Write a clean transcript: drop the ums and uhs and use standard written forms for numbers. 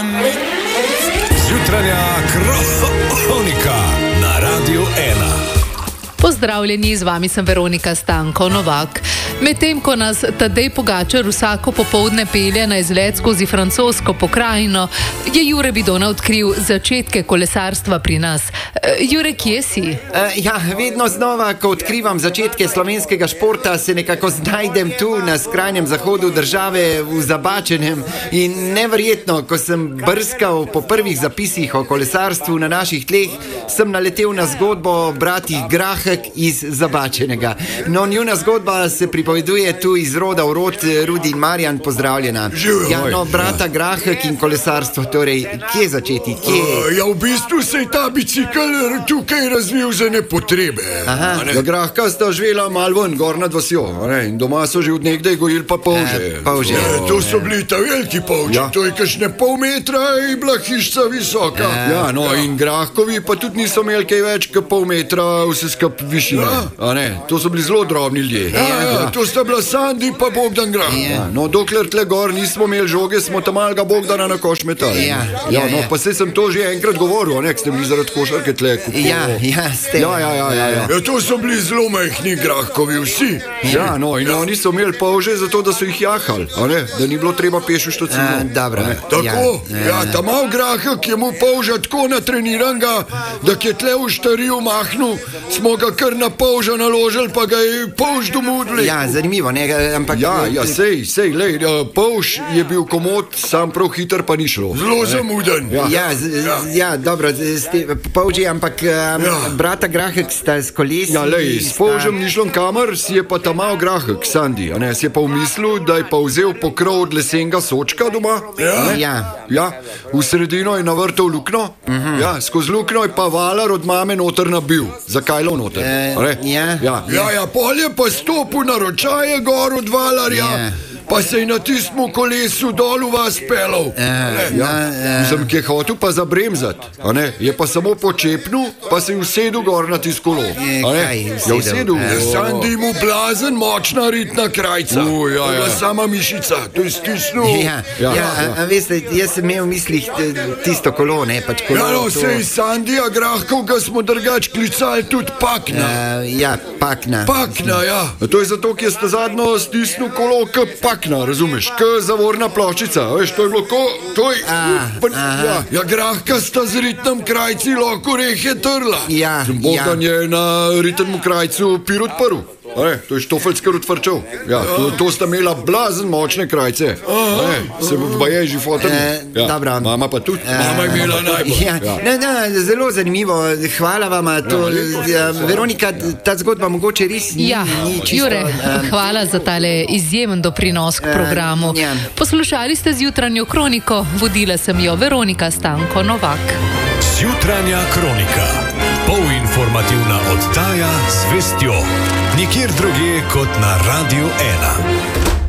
Jutranja kronika na Radiu 1. Pozdravljeni, z vami sem Veronika Stanko Novak. Medtem ko nas Tadej Pogačar vsako popoldne pelje na izlet skozi francosko pokrajino, je Jure Bidona odkril začetke kolesarstva pri nas. Jure, kje si? Vedno znova, ko odkrivam začetke slovenskega športa, se nekako znajdem tu na skrajnem zahodu države v Zabačenem. In neverjetno, ko sem brskal po prvih zapisih o kolesarstvu na naših tleh, sem naletel na zgodbo bratih Grahek iz Zabačenega. No, njuna zgodba se pripoveduje tu iz roda v rod. Rudi in Marjan, pozdravljena. Brata Grahek in kolesarstvo, torej, kje začeti? V bistvu se je ta bicikl tukaj razvil za nepotrebe. Grahka sta živela malo ven, gor nad vasjo, in doma so že od nekdaj gojili pa polže. To so bili ta veliki polži, to je kakšne pol metra in bila hišca visoka. In Grahkovi pa tudi niso imeli kaj več kot pol metra vse skup višine. To so bili zelo drobni ljudje. To sta bila Sandi pa Bogdan Grah. Dokler tle gor nismo imeli žoge, smo tam malega Bogdana na koš metali. Pa se sem to že enkrat govoril, nek ste bili zaradi košarke tle. Ste. To so bili zelo majhni Grahkovi vsi. In oni so imeli polže zato, da so jih jahali, da ni bilo treba peš v štocino. Tako, ta mal Grahek je mu polža tako natreniranga, da je tle v štariju mahnu, smo ga kar na polža naložili, pa ga je polž domudli. Zanimivo, ne, ampak... Sej, polž je bil komod, sam prav hiter pa ni šlo. Zelo zamuden. Dobro, polži, ampak brata Grahek sta s kolesi... S polžem ni šlo kamer, si je pa ta mal Grahek, Sandi, si je pa v mislu, da je pa vzel pokrov od lesenega sočka doma. V sredino je navrtal lukno, skozi lukno je pa valar od mame noter nabil, zakajlo noter. Pol je pa stopil na ročaje gor od valarja, pa se je na tistem kolesu dol v vas pelal. Sem ki je hotel pa zabremzat, je pa samo počepnil, pa se je usedel gor na tisto kolo. Usedel. Sandi mu blazen, močna ritna krajca. Sama mišica, to je stisnil. Veste, jaz sem imel v mislih tisto kolo, ne pač kolo. Sej Sandija Grahkov ga smo drugač klicali tudi Pakna. Pakna. To je zato, ki ste zadnjo stisnil kolo k Pakna, razumeš, k zavorna ploščica, veš, to je bilo Grahka sta z ritnem krajci lahko rehe trla. Bogdan je na ritnemu krajcu pir odprl. To je štofeljski odvrčal. To sta imela blazen močne krajce. Se pa je že fotel. Mama pa tudi. Mama je imela najbolj. Zelo zanimivo, hvala vama. Veronika, ta zgodba mogoče res ni čisto... Jure, hvala za tale izjemen doprinos k programu. Poslušali ste Zjutranjo kroniko, vodila sem jo Veronika Stanko Novak. Zjutranja kronika, polinformativna oddaja z vestjo. Nikjer drugje kot na Radiu 1.